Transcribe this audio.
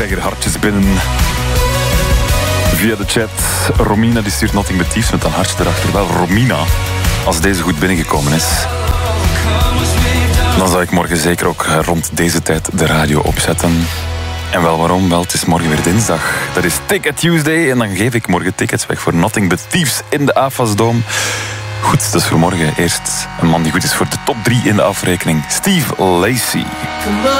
krijg er hartjes binnen. Via de chat. Romina die stuurt Nothing But Thieves met een hartje erachter. Wel, Romina, als deze goed binnengekomen is, dan zou ik morgen zeker ook rond deze tijd de radio opzetten. En wel, waarom? Wel, het is morgen weer dinsdag. Dat is Ticket Tuesday en dan geef ik morgen tickets weg voor Nothing But Thieves in de AFAS Dome. Goed, dus voor morgen eerst een man die goed is voor de top 3 in de afrekening. Steve Lacy.